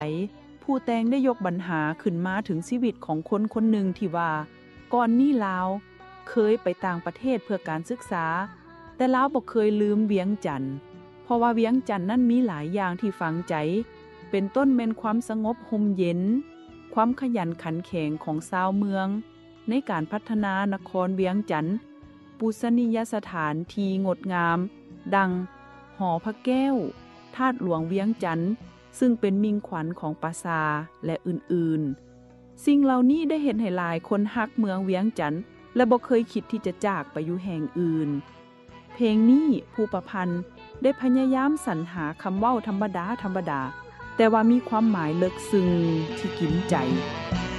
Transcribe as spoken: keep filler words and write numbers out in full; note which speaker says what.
Speaker 1: ผู้แต่งได้ยกปัญหาขึ้นมาถึงชีวิตของคนคนหนึ่งที่ว่าก่อนนี้ลาวเคยไปต่างประเทศเพื่อการศึกษาแต่ลาวบ่เคยลืมเวียงจันทน์เพราะว่าเวียงจันทน์นั้นมีหลายอย่างที่ฝังใจเป็นต้นแม่นความสงบร่มเย็นความขยันขันแข็งของชาวเมืองในการพัฒนานครเวียงจันทน์ปูชนียสถานที่งดงามดังหอพระแก้วธาตุหลวงเวียงจันทน์ซึ่งเป็นมิ่งขวัญของปราสาทและอื่นๆสิ่งเหล่านี้ได้เห็นให้หลายคนฮักเมืองเวียงจันทน์และบ่เคยคิดที่จะจากไปอยู่แห่งอื่นเพลงนี้ผู้ประพันธ์ได้พยายามสรรหาคำเว้าธรรมดาธรรมดาแต่ว่ามีความหมายลึกซึ้งที่กินใจ